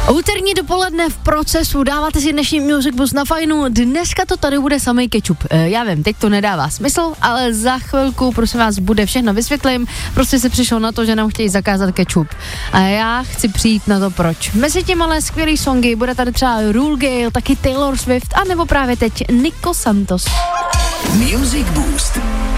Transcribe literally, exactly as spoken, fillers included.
Úterní dopoledne v procesu, dáváte si dnešní Music Boost na fajnu, dneska to tady bude samej kečup. E, já vím, teď to nedává smysl, ale za chvilku, prosím vás, bude všechno vysvětlím, prostě se přišlo na to, že nám chtějí zakázat kečup. A já chci přijít na to proč. Mezi tím ale skvělý songy, bude tady třeba Rule Gale, taky Taylor Swift, anebo právě teď Nico Santos. Music Boost.